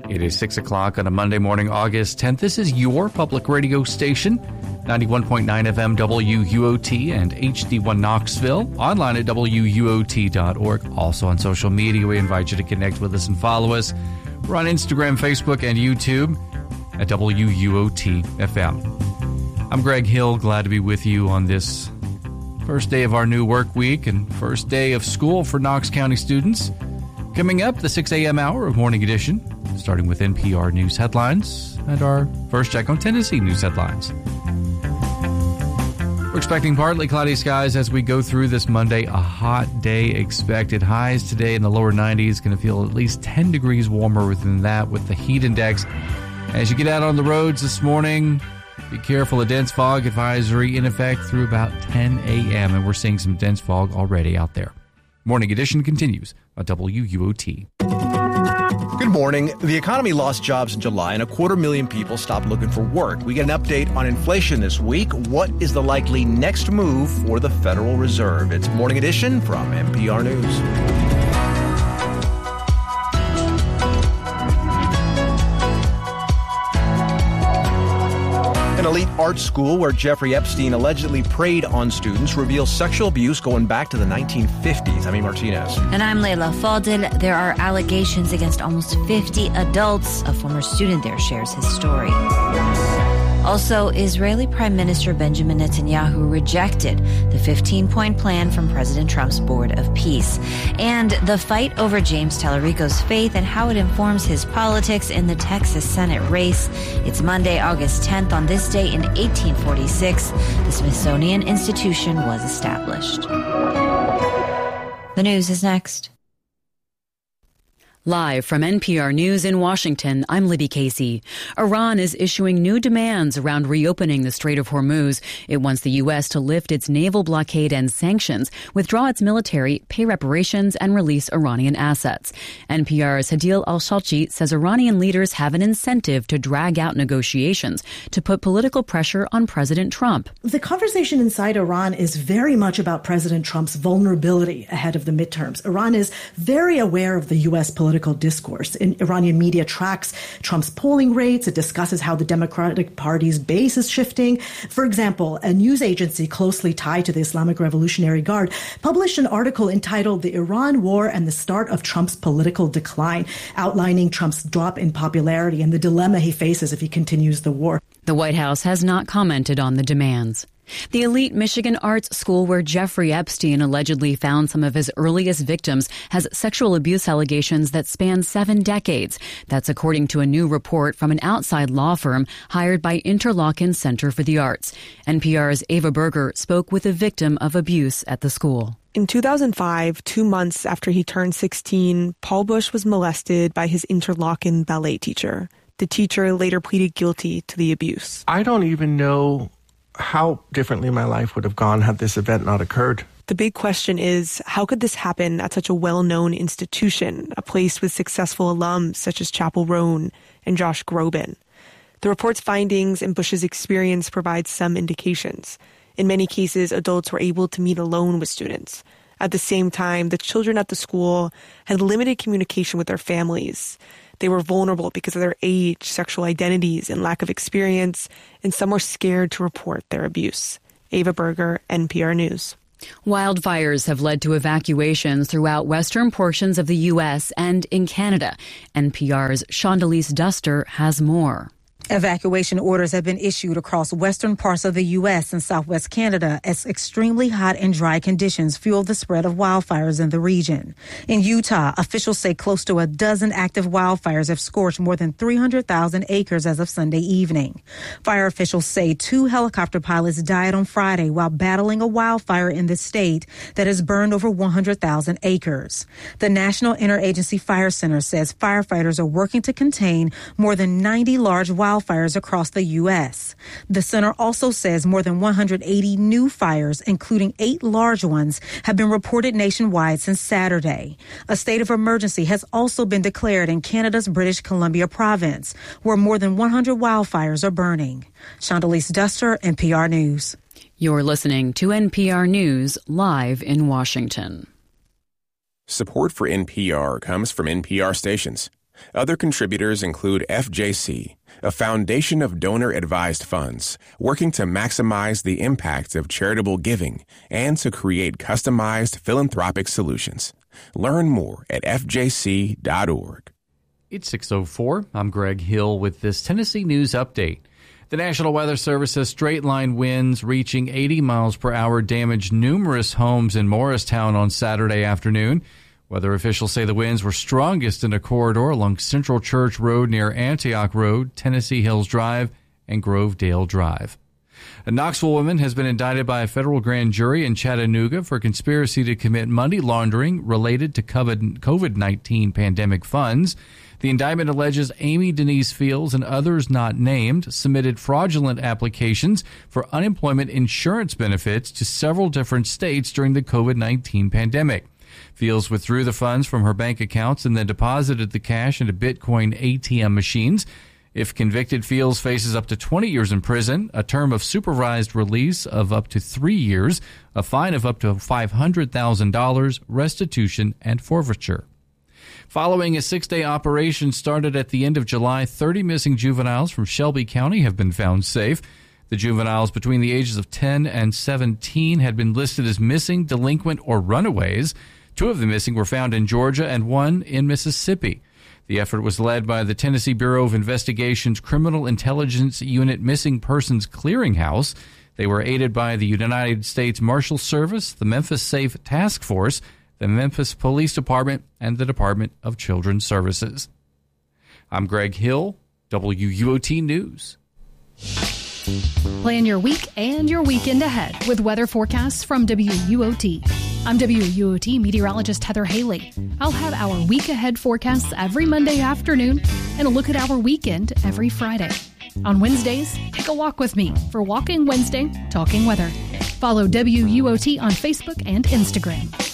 It is 6 o'clock on a Monday morning, August 10th. This is your public radio station, 91.9 FM WUOT and HD1 Knoxville. Online at WUOT.org. Also on social media, we invite you to connect with us and follow us. We're on Instagram, Facebook, and YouTube at WUOT FM. I'm Greg Hill, glad to be with you on this first day of our new work week and first day of school for Knox County students. Coming up, the 6 a.m. hour of Morning Edition, starting with NPR News headlines and our first check on Tennessee news headlines. We're expecting partly cloudy skies as we go through this Monday. A hot day expected. Highs today in the lower 90s. Going to feel at least 10 degrees warmer within that with the heat index. As you get out on the roads this morning, be careful. A dense fog advisory in effect through about 10 a.m. And we're seeing some dense fog already out there. Morning Edition continues on WUOT. Good morning. The economy lost jobs in July and 250,000 people stopped looking for work. We get an update on inflation this week. What is the likely next move for the Federal Reserve? It's Morning Edition from NPR News. An elite art school where Jeffrey Epstein allegedly preyed on students reveals sexual abuse going back to the 1950s. I'm Martinez. And I'm Leila Fadel. There are allegations against almost 50 adults. A former student there shares his story. Also, Israeli Prime Minister Benjamin Netanyahu rejected the 15-point plan from President Trump's Board of Peace. And the fight over James Tallarico's faith and how it informs his politics in the Texas Senate race. It's Monday, August 10th. On this day in 1846, the Smithsonian Institution was established. The news is next. Live from NPR News in Washington, I'm Libby Casey. Iran is issuing new demands around reopening the Strait of Hormuz. It wants the U.S. to lift its naval blockade and sanctions, withdraw its military, pay reparations, and release Iranian assets. NPR's Hadil Al-Shalchi says Iranian leaders have an incentive to drag out negotiations to put political pressure on President Trump. The conversation inside Iran is very much about President Trump's vulnerability ahead of the midterms. Iran is very aware of the U.S. political discourse. Iranian media tracks Trump's polling rates. It discusses how the Democratic Party's base is shifting. For example, a news agency closely tied to the Islamic Revolutionary Guard published an article entitled The Iran War and the Start of Trump's Political Decline, outlining Trump's drop in popularity and the dilemma he faces if he continues the war. The White House has not commented on the demands. The elite Michigan arts school where Jeffrey Epstein allegedly found some of his earliest victims has sexual abuse allegations that span 7 decades. That's according to a new report from an outside law firm hired by Interlochen Center for the Arts. NPR's Ava Berger spoke with a victim of abuse at the school. In 2005, 2 months after he turned 16, Paul Bush was molested by his Interlochen ballet teacher. The teacher later pleaded guilty to the abuse. I don't even know how differently my life would have gone had this event not occurred. The big question is, how could this happen at such a well-known institution, a place with successful alums such as Chappell Roan and Josh Groban? The report's findings and Bush's experience provide some indications. In many cases, adults were able to meet alone with students. At the same time, the children at the school had limited communication with their families. They were vulnerable because of their age, sexual identities, and lack of experience, and some were scared to report their abuse. Ava Berger, NPR News. Wildfires have led to evacuations throughout western portions of the U.S. and in Canada. NPR's Shondelise Duster has more. Evacuation orders have been issued across western parts of the U.S. and southwest Canada as extremely hot and dry conditions fuel the spread of wildfires in the region. In Utah, officials say close to a dozen active wildfires have scorched more than 300,000 acres as of Sunday evening. Fire officials say 2 helicopter pilots died on Friday while battling a wildfire in the state that has burned over 100,000 acres. The National Interagency Fire Center says firefighters are working to contain more than 90 large wildfires across the U.S. The center also says more than 180 new fires, including 8 large ones, have been reported nationwide since Saturday. A state of emergency has also been declared in Canada's British Columbia province, where more than 100 wildfires are burning. Shondelise Duster, NPR News. You're listening to NPR News live in Washington. Support for NPR comes from NPR stations. Other contributors include FJC, a foundation of donor-advised funds working to maximize the impact of charitable giving and to create customized philanthropic solutions. Learn more at fjc.org. It's 6:04. I'm Greg Hill with this Tennessee News Update. The National Weather Service says straight-line winds reaching 80 miles per hour damaged numerous homes in Morristown on Saturday afternoon. Weather officials say the winds were strongest in a corridor along Central Church Road near Antioch Road, Tennessee Hills Drive, and Grovedale Drive. A Knoxville woman has been indicted by a federal grand jury in Chattanooga for conspiracy to commit money laundering related to COVID-19 pandemic funds. The indictment alleges Amy Denise Fields and others not named submitted fraudulent applications for unemployment insurance benefits to several different states during the COVID-19 pandemic. Fields withdrew the funds from her bank accounts and then deposited the cash into Bitcoin ATM machines. If convicted, Fields faces up to 20 years in prison, a term of supervised release of up to 3 years, a fine of up to $500,000, restitution, and forfeiture. Following a 6-day operation started at the end of July, 30 missing juveniles from Shelby County have been found safe. The juveniles between the ages of 10 and 17 had been listed as missing, delinquent, or runaways. 2 of the missing were found in Georgia and 1 in Mississippi. The effort was led by the Tennessee Bureau of Investigation's Criminal Intelligence Unit Missing Persons Clearinghouse. They were aided by the United States Marshal Service, the Memphis Safe Task Force, the Memphis Police Department, and the Department of Children's Services. I'm Greg Hill, WUOT News. Plan your week and your weekend ahead with weather forecasts from WUOT. I'm WUOT meteorologist Heather Haley. I'll have our week ahead forecasts every Monday afternoon and a look at our weekend every Friday. On Wednesdays, take a walk with me for Walking Wednesday, Talking Weather. Follow WUOT on Facebook and Instagram.